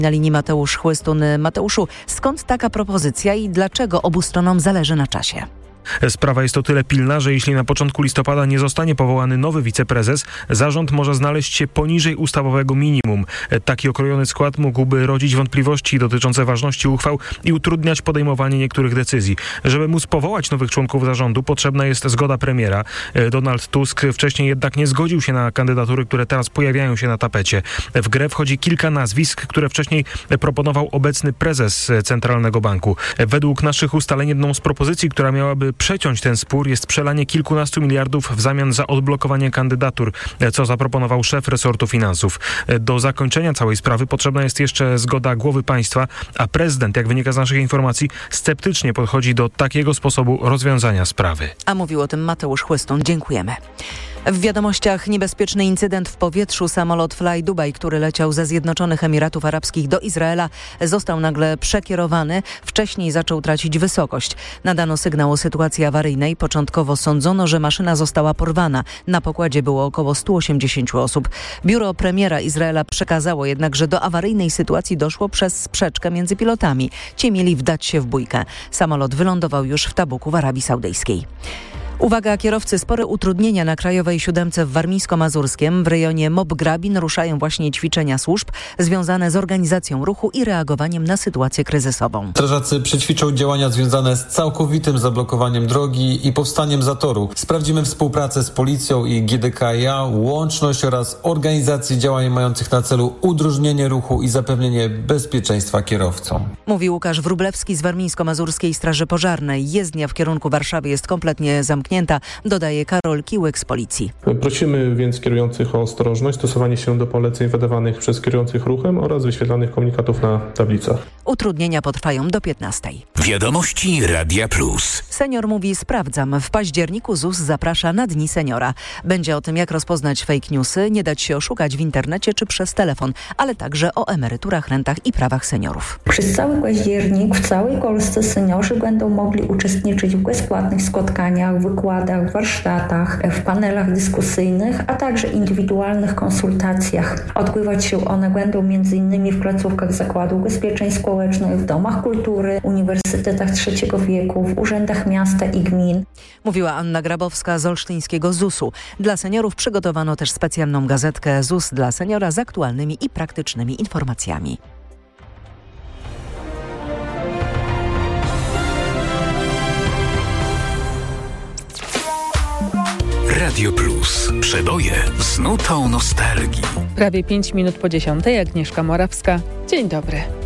Na linii Mateusz Chłystun. Mateuszu, skąd taka propozycja i dlaczego obu stronom zależy na czasie? Sprawa jest o tyle pilna, że jeśli na początku listopada nie zostanie powołany nowy wiceprezes, zarząd może znaleźć się poniżej ustawowego minimum. Taki okrojony skład mógłby rodzić wątpliwości dotyczące ważności uchwał i utrudniać podejmowanie niektórych decyzji. Żeby móc powołać nowych członków zarządu, potrzebna jest zgoda premiera. Donald Tusk wcześniej jednak nie zgodził się na kandydatury, które teraz pojawiają się na tapecie. W grę wchodzi kilka nazwisk, które wcześniej proponował obecny prezes Centralnego Banku. Według naszych ustaleń jedną z propozycji, która miałaby przeciąć ten spór, jest przelanie kilkunastu miliardów w zamian za odblokowanie kandydatur, co zaproponował szef resortu finansów. Do zakończenia całej sprawy potrzebna jest jeszcze zgoda głowy państwa, a prezydent, jak wynika z naszych informacji, sceptycznie podchodzi do takiego sposobu rozwiązania sprawy. A mówił o tym Mateusz Chłystun. Dziękujemy. W wiadomościach niebezpieczny incydent w powietrzu. Samolot Fly Dubai, który leciał ze Zjednoczonych Emiratów Arabskich do Izraela, został nagle przekierowany. Wcześniej zaczął tracić wysokość. Nadano sygnał o sytuacji awaryjnej. Początkowo sądzono, że maszyna została porwana. Na pokładzie było około 180 osób. Biuro premiera Izraela przekazało jednak, że do awaryjnej sytuacji doszło przez sprzeczkę między pilotami. Ci mieli wdać się w bójkę. Samolot wylądował już w Tabuku w Arabii Saudyjskiej. Uwaga kierowcy, spore utrudnienia na Krajowej Siódemce w Warmińsko-Mazurskiem. W rejonie Mob-Grabin ruszają właśnie ćwiczenia służb związane z organizacją ruchu i reagowaniem na sytuację kryzysową. Strażacy przećwiczą działania związane z całkowitym zablokowaniem drogi i powstaniem zatoru. Sprawdzimy współpracę z policją i GDKiA, łączność oraz organizację działań mających na celu udrożnienie ruchu i zapewnienie bezpieczeństwa kierowcom. Mówi Łukasz Wróblewski z Warmińsko-Mazurskiej Straży Pożarnej. Jezdnia w kierunku Warszawy jest kompletnie zamknięta, dodaje Karol Kiłyk z policji. Prosimy więc kierujących o ostrożność, stosowanie się do poleceń wydawanych przez kierujących ruchem oraz wyświetlanych komunikatów na tablicach. Utrudnienia potrwają do 15. Wiadomości Radia Plus. Senior mówi: sprawdzam. W październiku ZUS zaprasza na Dni Seniora. Będzie o tym, jak rozpoznać fake newsy, nie dać się oszukać w internecie czy przez telefon, ale także o emeryturach, rentach i prawach seniorów. Przez cały październik w całej Polsce seniorzy będą mogli uczestniczyć w bezpłatnych spotkaniach, wykładach, warsztatach, w panelach dyskusyjnych, a także indywidualnych konsultacjach. Odbywać się one będą m.in. w placówkach Zakładu Ubezpieczeń Społecznych, w domach kultury, uniwersytetach trzeciego wieku, w urzędach miasta i gmin. Mówiła Anna Grabowska z olsztyńskiego ZUS-u. Dla seniorów przygotowano też specjalną gazetkę ZUS dla seniora z aktualnymi i praktycznymi informacjami. Radio Plus. Przeboje z nutą nostalgii. Prawie 5 minut po 10:00. Agnieszka Morawska. Dzień dobry.